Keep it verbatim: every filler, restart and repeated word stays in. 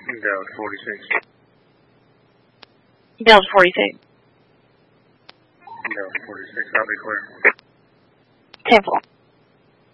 Delta forty-six. Delta forty-six. Delta forty-six, I'll be clear. ten four.